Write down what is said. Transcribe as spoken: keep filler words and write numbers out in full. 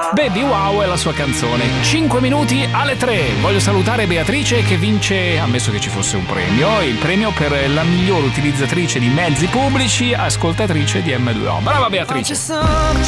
Baby Wow è la sua canzone. cinque minuti alle tre. Voglio salutare Beatrice che vince, ammesso che ci fosse un premio, il premio per la miglior utilizzatrice di mezzi pubblici, ascoltatrice di M due O. Brava Beatrice.